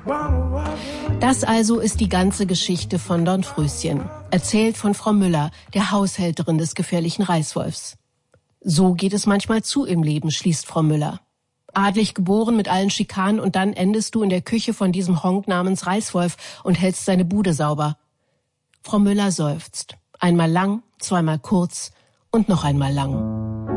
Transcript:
Das also ist die ganze Geschichte von Dornröschen, erzählt von Frau Müller, der Haushälterin des gefährlichen Reißwolfs. So geht es manchmal zu im Leben, schließt Frau Müller. Adlig geboren mit allen Schikanen und dann endest du in der Küche von diesem Honk namens Reißwolf und hältst seine Bude sauber. Frau Müller seufzt. Einmal lang, zweimal kurz und noch einmal lang.